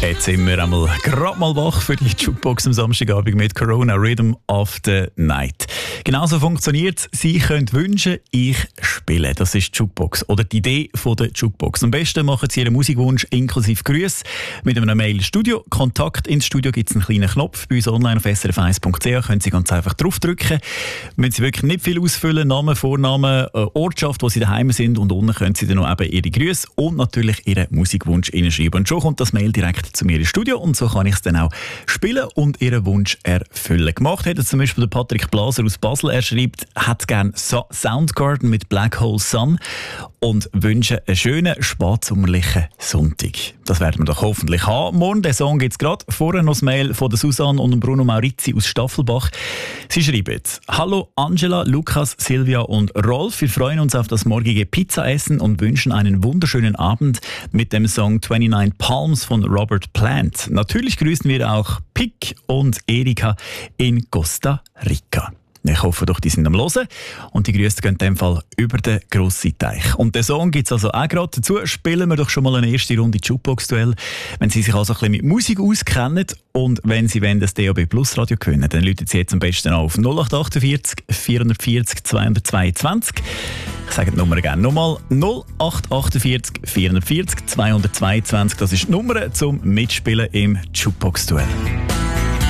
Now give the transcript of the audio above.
Jetzt sind wir einmal gerade mal wach für die Jukebox am Samstagabend mit Corona Rhythm of the Night. Genauso funktioniert es. Sie können wünschen, ich spiele. Das ist die Jukebox oder die Idee von der Jukebox. Am besten machen Sie Ihren Musikwunsch inklusive Grüße mit einem Mail ins Studio. Kontakt ins Studio gibt es einen kleinen Knopf. Bei uns online auf srf1.ch können Sie ganz einfach draufdrücken. Müssen Sie wirklich nicht viel ausfüllen. Namen, Vornamen, Ortschaft, wo Sie daheim sind, und unten können Sie dann noch eben Ihre Grüße und natürlich Ihren Musikwunsch hineinschreiben. Und schon kommt das Mail direkt zu mir ins Studio und so kann ich es dann auch spielen und Ihren Wunsch erfüllen. Gemacht hat zum Beispiel der Patrick Blaser aus Basel. Er schreibt, hat gerne Soundgarden mit Black Hole Sun und wünscht einen schönen, spätsommerlichen Sonntag. Das werden wir doch hoffentlich haben. Morgen, den Song gibt es gerade. Vorher noch das Mail von der Susanne und Bruno Maurizi aus Staffelbach. Sie schreiben, hallo Angela, Lukas, Silvia und Rolf. Wir freuen uns auf das morgige Pizzaessen und wünschen einen wunderschönen Abend mit dem Song 29 Palms von Robert Plant. Natürlich grüßen wir auch Pick und Erika in Costa Rica. Ich hoffe doch, die sind am Hören und die Grüße gehen in dem Fall über den grossen Teich. Und den Song gibt es also auch gerade. Dazu spielen wir doch schon mal eine erste Runde Jukebox-Duell. Wenn Sie sich also ein bisschen mit Musik auskennen und wenn Sie das DAB Plus Radio gewinnen, dann läuten Sie jetzt am besten auf 0848 440 222. Ich sage die Nummer gerne nochmal. 0848 440 222. Das ist die Nummer zum Mitspielen im Jukebox-Duell.